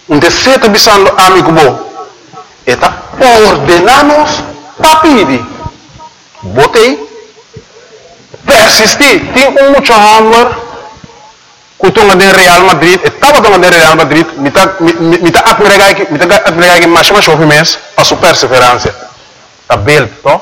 Un deseo está pensando, amigo, está ordenamos para pedir. Botei, persistir, tem mucho hambre, kutunga de Real Madrid, estava tomando de Real Madrid, me tá admirar que mais chove mês, a sua perseverança. Tá belo, tó?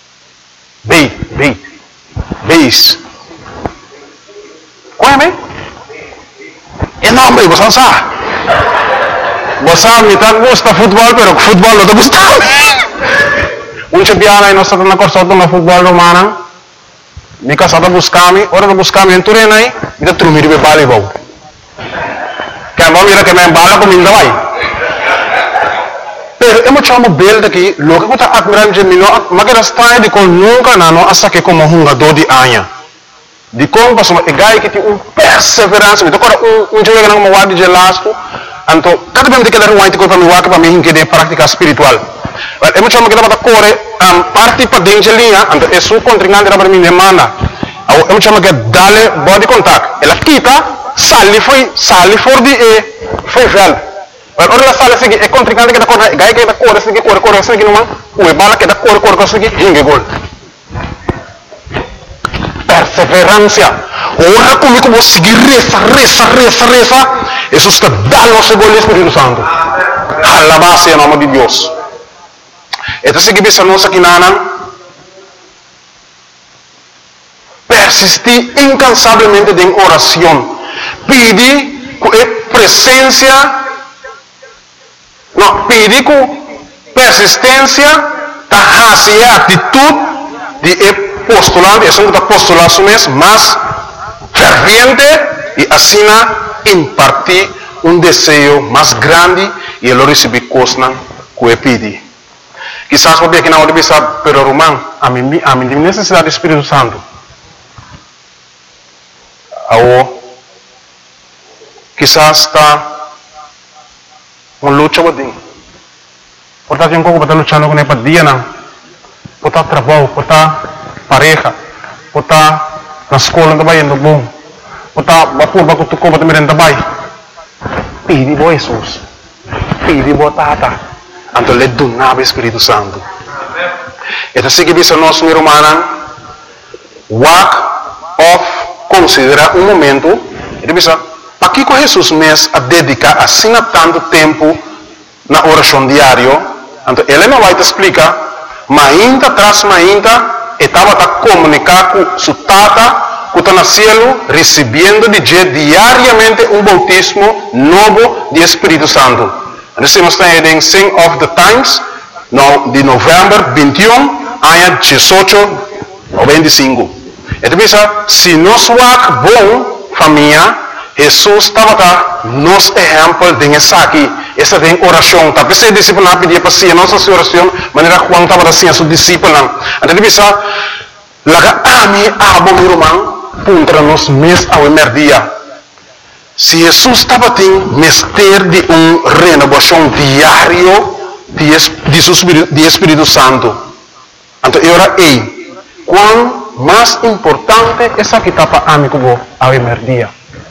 Beis. Qual é, bem? É não, bem, você sabe. Você me tá gosta futebol, pero futebol não tá gostando. Unche piana e nós estamos na corção do futebol romana. Me casada buscami, ora não buscami em Turena aí, me dá trumir de bala e vou. Que a mão mira que me embala com minha vai. Pero eu me chamo belo daqui, logo que eu estou admirando de mim, mas que está de com nunca não, essa que como jogador de anha. De como passou, é gai que tem perseverança, então agora dia que não me guarde de lasco, então cada vez que eu quero que para me guardar para mim que de prática espiritual. Eu me chamo que dá para correr, parte para dentro de linha, então é sua contrincante para mim demanda. Eu me chamo que dale body contact, ela quita, sali for de foi velho. Ora la sala seguir é contrincante que dá correr, gai que dá correr, seguir não, o bala que dá correr, seguir, hinge gol. Perseverança. Ora comigo vou seguir reza. Jesus está dando o seu gol Espírito Santo. Alabado em nome de Deus. Então se que pensa nossa aqui persistir incansavelmente em oração. Pedir com presença, pedir com persistência, a atitude de postulante, é um postulante mais ferviente e assim impartir um desejo mais grande e ele receber coisas que ele pede. Quizás porque aqui na hora de pensar, pero Román, a mim tem necessidade do Espírito Santo. Quizás está uma luta com ele. Portanto, tem um pouco para lutar com ele para dia, não. Portanto, trabalho, portanto, pareja, portanto, na escola também é bom. Portanto, vapor para tu compra também também. Pede bo Jesus, pede bo Tata. Então ele donava o Espírito Santo. Então se que bisa nós meu irmão, walk off, considera um momento, ele bisa, para que com Jesus mesmo a dedicar assim tanto tempo na oração diária. Então ele não vai te explicar, mas ainda traz estava a comunicar com seu Tata, que está no céu, recebendo diariamente um bautismo novo de Espírito Santo. Nós estamos em Sing of the Times, de novembro 21, ano 1895. Então, se nós somos bom família, Jesus estava nos exemplo de essa aqui, essa de oração. Tapi se discípulo não pedia para si, nossa oração, maneira Juan estava assim a seu discípulo. Então, laga ami abo meu irmão, contra nós mês ao dia. Se Jesus estava tendo mestre de renovação diário de Espírito Santo, então eu era quão mais importante essa que está para amigo ao dia.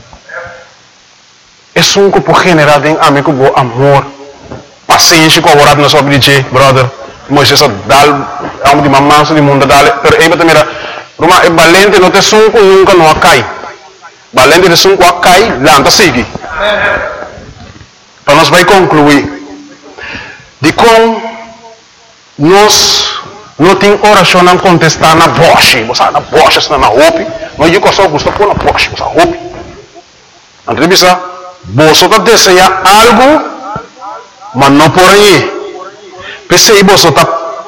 É um grupo generado em amigo amor, paciência, colaborado na sua vida, brother. Moisés dá de mamãe de mundo dale, pero aí também Roma é valente, não tem sunco nunca não cai. Valente de sunco cai, lanta sigue. Então nós vai concluir de como nós não tem oração não contestar na voz, você na voz está na roupa, não eu só gosto pôr na voz, você roupa. Então bisa, você está desejando algo, mas não por aí. Pensei você está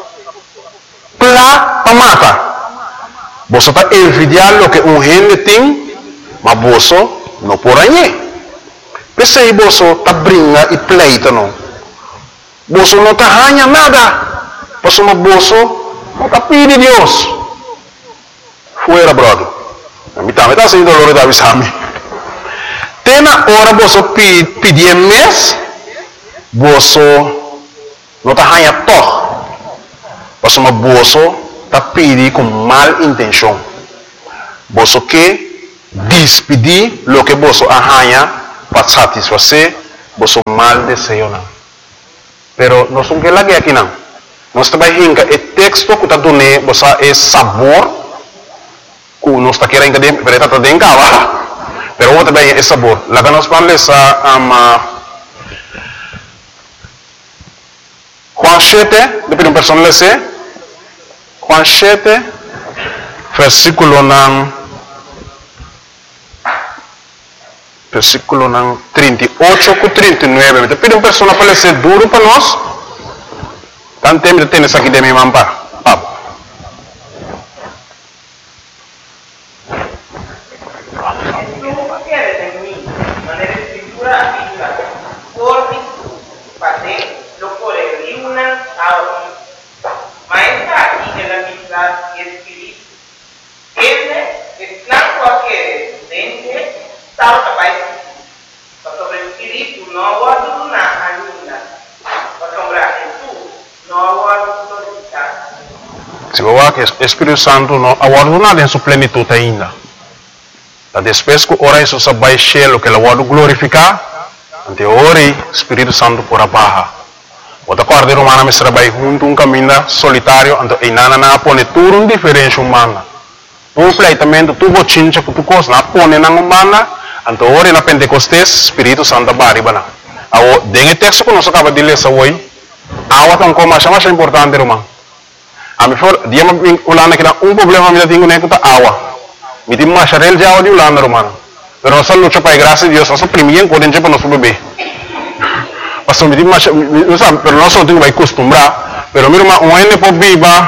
para matar. Você está envidiando o que gente tem, mas você não por aí. Pensei você está brincando e pleita não. Você não está ganhando nada. Você não está pedindo Deus. Fuera, brother. A mim também está sendo doloroso da avisame. Tem na hora você pedir mês, você não está ganhando todo. Você está pedindo com mal intenção. Você quer despedir o que você ganha para satisfazer vosso mal deseo não. Pero nós não queremos aqui não. Nós também hinca o texto que está dando você é sabor que nós está querendo que vereta está dentro cá. Pero outro também é sabor. Lá que nós falamos Juan 7, depois uma pessoa lê Juan 7, versículo 38 com 39. Depois uma pessoa para ler duro para nós. Tanto tempo de ter isso aqui de minha mãe, Pablo. Se você que o Espírito Santo não aguarda em sua plenitude ainda. Depois que ora isso vai cheio que ela vai glorificar, ante ora o Espírito Santo por abaixo. Outra coisa romana me trabalha junto um caminho solitário, ante e nana na pone tudo um diferente humana. Completamente tu bochincha que tu coisa na pone na humana, ante ora na Pentecostes Espírito Santo baribana. Ao dengue texto que nós acaba de ler hoje, awa tão como mais importante romano. A mim foi dia me ulana que problema me tenho nem que tá awa. Me tem mais real já de ulana romano. Pero nós luta para a graça de Deus, nós primeiro podem para nosso bebê. Mas me tem mais, não sabe, pero nós não temos que acostumbrar. Pero meu irmão, um ene pode viva.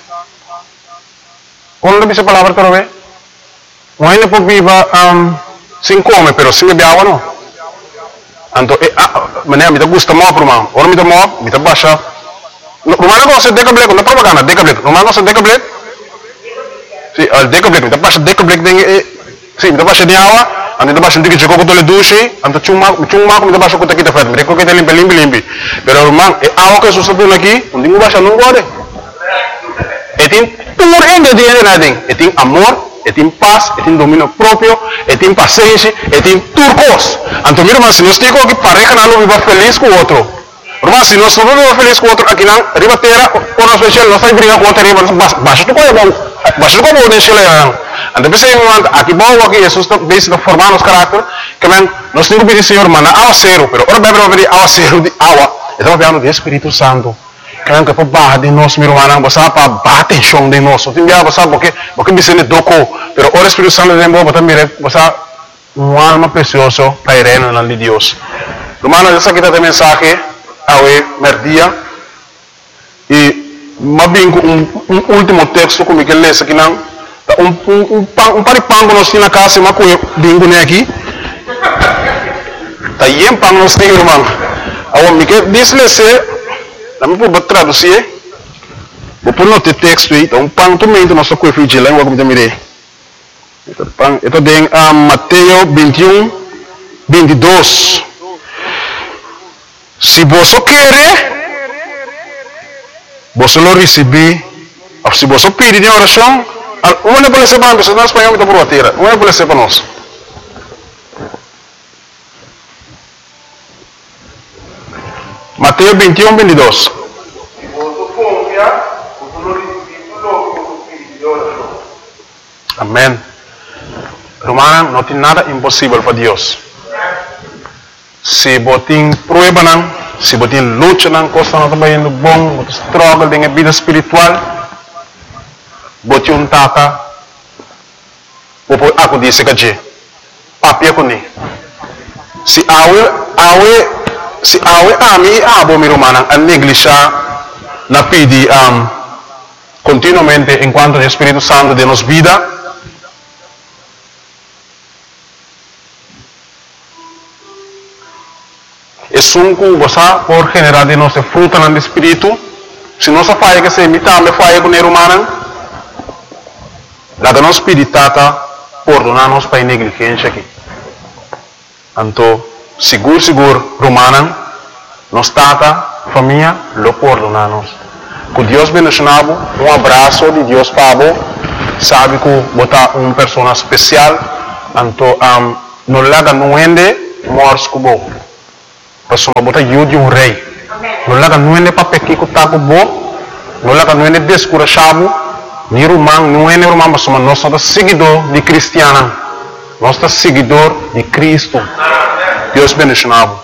Como não dice palavra para ver? Um ene pode viva sem comer, pero sem beber água não. Então, mané, me gusta muito, irmão. Ora me dá muito, me dá baixa. Romano gosta de decablet, não propaganda, decablet. Romano gosta de decablet? Sim, o decablet, me dá baixa decablet, sim, me dá baixa de água, me dá baixa de que chegou com o duche, então chuma, me dá baixa com o que está feito, me dá com o que está limpo. Pero, irmão, é água que Jesus está aqui, não tem baixa, não pode. E tem tudo ingrediente, nada. E tem amor, e tem paz, e tem domínio próprio, e tem paciência, e tem turcos. Então, meu irmão, se nós temos que pareja não viva feliz com o outro. Irmão, se nós não vivemos feliz com o outro, aqui não, riba terra, por nós especial, nós estamos brigando com o outro, baixa tu coisa bom, baixa tu coisa bom, deixa ele. Então, pensei, aqui bom, aqui, Jesus está formando os caráteres, que nós temos que pedir, Senhor, mano, água zero, pero ora bebe pedir água zero de água, estamos falando do Espírito Santo. Kaya que para barra de nós, meu irmão, você para bater chão de nós. Tem dia você porque me sente doco, pero o Espírito Santo de Deus, você uma alma preciosa para ir na de Deus. Irmão, essa aqui está a mensagem ao merdia e mas bem um último texto como que lê aqui não, um paripango nós temos na casa, mas com bingo né aqui. Tá aí pang nós temos, irmão. Ao me que diz lê Kami po traduzir, vou pôr no texto aí, então pang também do nosso coefficiente lá, vamos ver. Ito tem Mateus 21, 22. Se você quer, você lo receber. Se você pedir em oração, uma não pode ser para nós, nós espanhol está por a terra, uma não pode ser para nós. Mateus 21, 22. Amém. Romano, não tem nada impossível para Deus. Se você tem prueba, se você tem luta, coisa não está indo bom, você struggle com a vida espiritual, você um tata, você disse que papi é comigo. Se a mim abo mi romana a negligenciar na pedi continuamente enquanto o Espírito Santo de nos vida. É sunco você por generar de nossa fruta no Espírito. Se nós faz que se imita me faz com o romana, lá que nós pedi tata por donar nos para negligência aqui. Então seguro, romana, nos tata, família, lo perdonanos. Que Deus bendicionado, abraço de Deus para sabe que botar uma pessoa especial, então, não laga no ende, morre com para botar de um rei. Não lá que não é para pequir com o taco bom, não lá que não é descurachado, nem romano, não é romano, mas nós somos seguidor de cristiana, nós somos seguidor de Cristo. Deus bendicionado.